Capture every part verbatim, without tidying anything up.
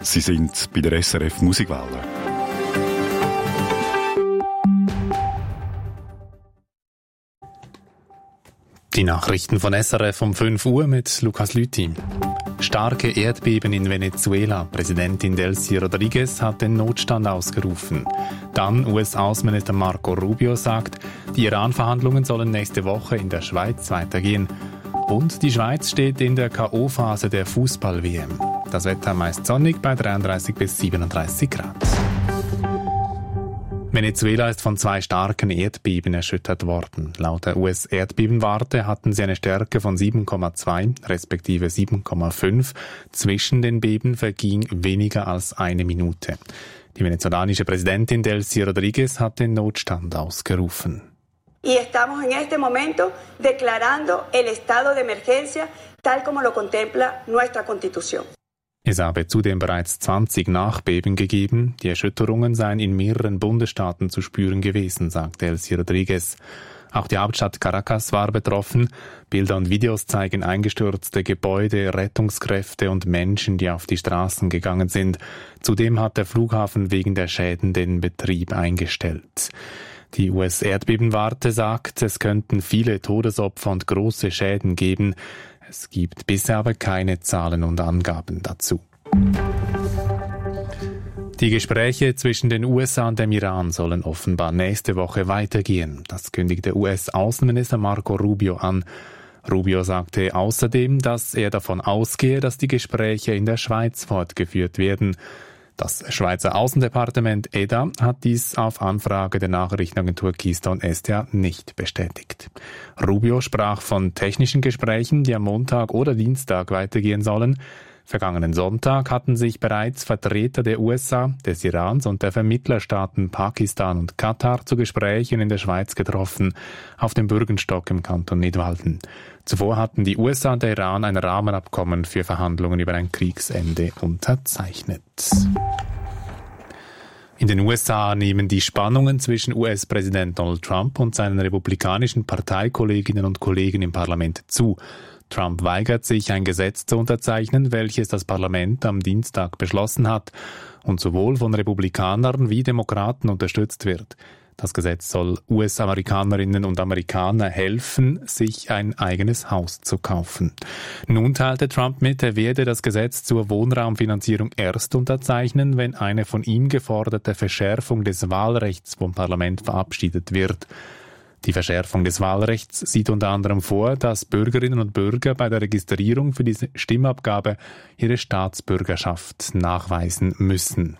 Sie sind bei der S R F Musikwelle. Die Nachrichten von S R F um fünf Uhr mit Lukas Lüthi. Starke Erdbeben in Venezuela. Präsidentin Delcy Rodriguez hat den Notstand ausgerufen. Dann U S-Außenminister Marco Rubio sagt, die Iran-Verhandlungen sollen nächste Woche in der Schweiz weitergehen. Und die Schweiz steht in der K O-Phase der Fußball-W M. Das Wetter meist sonnig bei dreiunddreißig bis siebenunddreißig Grad. Venezuela ist von zwei starken Erdbeben erschüttert worden. Laut der U S-Erdbebenwarte hatten sie eine Stärke von sieben Komma zwei respektive sieben Komma fünf. Zwischen den Beben verging weniger als eine Minute. Die venezolanische Präsidentin Delcy Rodriguez hat den Notstand ausgerufen. Y estamos en este momento declarando el estado de emergencia, tal como lo contempla nuestra Constitución. Es habe zudem bereits zwanzig Nachbeben gegeben. Die Erschütterungen seien in mehreren Bundesstaaten zu spüren gewesen, sagt Delcy Rodriguez. Auch die Hauptstadt Caracas war betroffen. Bilder und Videos zeigen eingestürzte Gebäude, Rettungskräfte und Menschen, die auf die Straßen gegangen sind. Zudem hat der Flughafen wegen der Schäden den Betrieb eingestellt. Die U S-Erdbebenwarte sagt, es könnten viele Todesopfer und große Schäden geben. Es gibt bisher aber keine Zahlen und Angaben dazu. Die Gespräche zwischen den U S A und dem Iran sollen offenbar nächste Woche weitergehen. Das kündigte U S-Außenminister Marco Rubio an. Rubio sagte außerdem, dass er davon ausgehe, dass die Gespräche in der Schweiz fortgeführt werden. Das Schweizer Außendepartement E D A hat dies auf Anfrage der Nachrichtenagentur Keystone S T A nicht bestätigt. Rubio sprach von technischen Gesprächen, die am Montag oder Dienstag weitergehen sollen. Vergangenen Sonntag hatten sich bereits Vertreter der U S A, des Irans und der Vermittlerstaaten Pakistan und Katar zu Gesprächen in der Schweiz getroffen, auf dem Bürgenstock im Kanton Nidwalden. Zuvor hatten die U S A und der Iran ein Rahmenabkommen für Verhandlungen über ein Kriegsende unterzeichnet. In den U S A nehmen die Spannungen zwischen U S-Präsident Donald Trump und seinen republikanischen Parteikolleginnen und Kollegen im Parlament zu. Trump weigert sich, ein Gesetz zu unterzeichnen, welches das Parlament am Dienstag beschlossen hat und sowohl von Republikanern wie Demokraten unterstützt wird. Das Gesetz soll U S-Amerikanerinnen und Amerikanern helfen, sich ein eigenes Haus zu kaufen. Nun teilte Trump mit, er werde das Gesetz zur Wohnraumfinanzierung erst unterzeichnen, wenn eine von ihm geforderte Verschärfung des Wahlrechts vom Parlament verabschiedet wird. Die Verschärfung des Wahlrechts sieht unter anderem vor, dass Bürgerinnen und Bürger bei der Registrierung für die Stimmabgabe ihre Staatsbürgerschaft nachweisen müssen.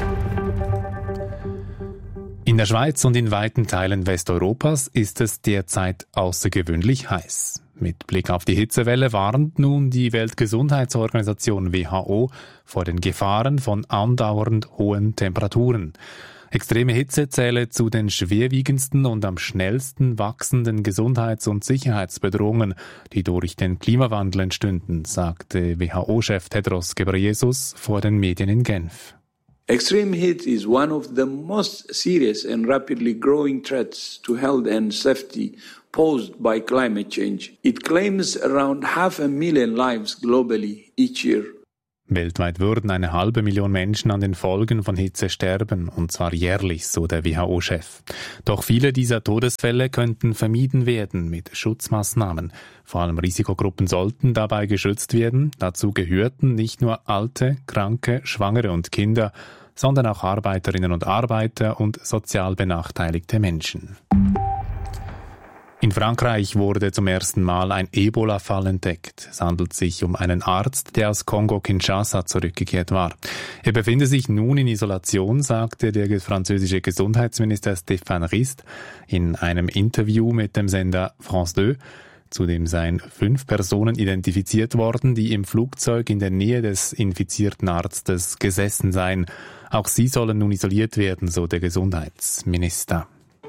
In der Schweiz und in weiten Teilen Westeuropas ist es derzeit außergewöhnlich heiß. Mit Blick auf die Hitzewelle warnt nun die Weltgesundheitsorganisation W H O vor den Gefahren von andauernd hohen Temperaturen. Extreme Hitze zähle zu den schwerwiegendsten und am schnellsten wachsenden Gesundheits- und Sicherheitsbedrohungen, die durch den Klimawandel entstünden, sagte W H O-Chef Tedros Ghebreyesus vor den Medien in Genf. Extreme heat is one of the most serious and rapidly growing threats to health and safety posed by climate change. It claims around half a million lives globally each year. Weltweit würden eine halbe Million Menschen an den Folgen von Hitze sterben, und zwar jährlich, so der W H O-Chef. Doch viele dieser Todesfälle könnten vermieden werden mit Schutzmaßnahmen. Vor allem Risikogruppen sollten dabei geschützt werden. Dazu gehörten nicht nur Alte, Kranke, Schwangere und Kinder, sondern auch Arbeiterinnen und Arbeiter und sozial benachteiligte Menschen. In Frankreich wurde zum ersten Mal ein Ebola-Fall entdeckt. Es handelt sich um einen Arzt, der aus Kongo-Kinshasa zurückgekehrt war. Er befinde sich nun in Isolation, sagte der französische Gesundheitsminister Stéphane Rist in einem Interview mit dem Sender France zwei. Zudem seien fünf Personen identifiziert worden, die im Flugzeug in der Nähe des infizierten Arztes gesessen seien. Auch sie sollen nun isoliert werden, so der Gesundheitsminister.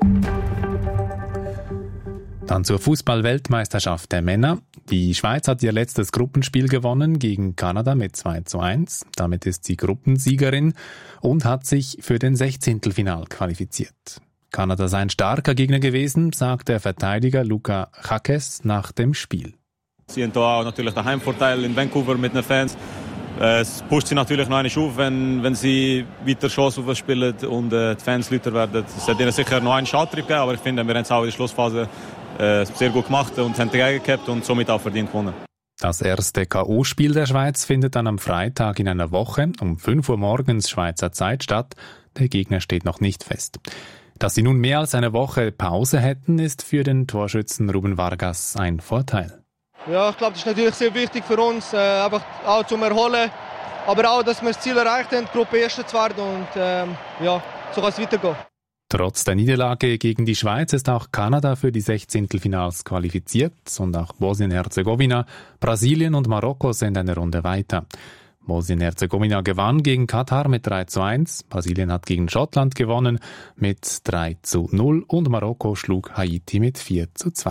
Dann zur Fußball-Weltmeisterschaft der Männer. Die Schweiz hat ihr letztes Gruppenspiel gewonnen gegen Kanada mit zwei zu eins. Damit ist sie Gruppensiegerin und hat sich für den Sechzehntelfinal qualifiziert. Kanada sei ein starker Gegner gewesen, sagt der Verteidiger Luca Jaques nach dem Spiel. Sie haben hier auch natürlich den Heimvorteil in Vancouver mit den Fans. Es pusht sie natürlich noch einmal auf, wenn, wenn sie weiter Chance aufspielen und äh, die Fans lauter werden. Es hat ihnen sicher noch einen Schalttrieb gegeben, aber ich finde, wir haben es auch in der Schlussphase äh, sehr gut gemacht und haben dagegen gehabt und somit auch verdient gewonnen. Das erste K O-Spiel der Schweiz findet dann am Freitag in einer Woche um fünf Uhr morgens Schweizer Zeit statt. Der Gegner steht noch nicht fest. Dass sie nun mehr als eine Woche Pause hätten, ist für den Torschützen Ruben Vargas ein Vorteil. Ja, ich glaube, das ist natürlich sehr wichtig für uns, äh, einfach auch zum Erholen, aber auch, dass wir das Ziel erreicht haben, Gruppe Erste zu werden und ähm, ja, so kann es weitergehen. Trotz der Niederlage gegen die Schweiz ist auch Kanada für die Sechzehntelfinals qualifiziert und auch Bosnien-Herzegowina, Brasilien und Marokko sind eine Runde weiter. Bosnien-Herzegowina gewann gegen Katar mit drei zu eins, Brasilien hat gegen Schottland gewonnen mit drei zu null und Marokko schlug Haiti mit vier zu zwei.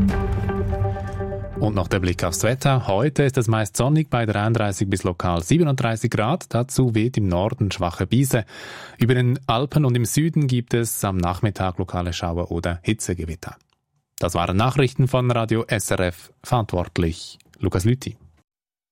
Und noch der Blick aufs Wetter. Heute ist es meist sonnig bei dreiunddreißig bis lokal siebenunddreißig Grad. Dazu weht im Norden schwache Brise. Über den Alpen und im Süden gibt es am Nachmittag lokale Schauer oder Hitzegewitter. Das waren Nachrichten von Radio S R F. Verantwortlich Lukas Lüthi.